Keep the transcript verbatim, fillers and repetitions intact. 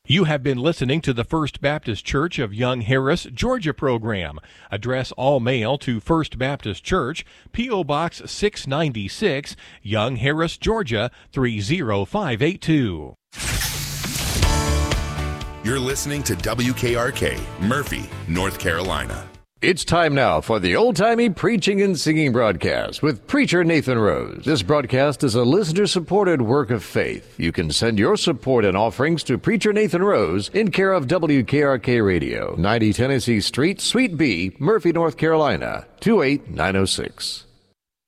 You have been listening to the First Baptist Church of Young Harris, Georgia program. Address all mail to First Baptist Church, P O. Box six ninety-six, Young Harris, Georgia three zero five eight two. You're listening to W K R K, Murphy, North Carolina. It's time now for the old-timey preaching and singing broadcast with Preacher Nathan Rose. This broadcast is a listener-supported work of faith. You can send your support and offerings to Preacher Nathan Rose in care of W K R K Radio, ninety Tennessee Street, Suite B, Murphy, North Carolina, two eight nine oh six.